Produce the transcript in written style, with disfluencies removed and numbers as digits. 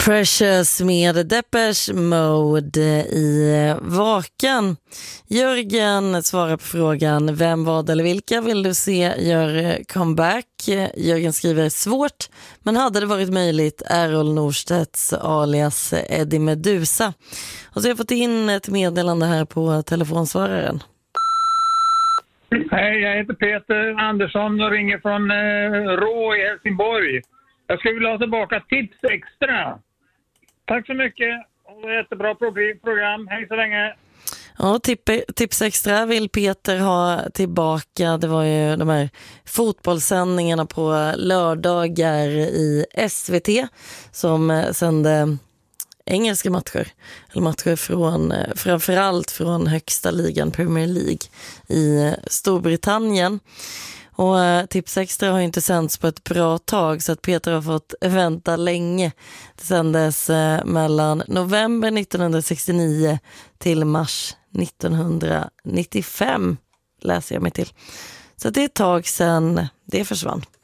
Precious med Depeche Mode i Vaken. Jörgen svarar på frågan: vem, vad eller vilka vill du se gör comeback? Jörgen skriver: svårt, men hade det varit möjligt, Errol Norstedts alias Eddie Medusa. Och så har jag fått in ett meddelande här på telefonsvararen. Hej, jag heter Peter Andersson och ringer från Rå i Helsingborg. Jag skulle vilja ha tillbaka Tips Extra. Tack så mycket. Jättebra program. Hej så länge. Ja, Tips Extra vill Peter ha tillbaka. Det var ju de här fotbollssändningarna på lördagar i SVT som sände engelska matcher. Eller matcher från, framförallt från högsta ligan Premier League i Storbritannien. Och Tips Extra har ju inte sänds på ett bra tag, så att Peter har fått vänta länge. Det sändes mellan november 1969 till mars 1995, läser jag mig till. Så det är ett tag sedan det försvann.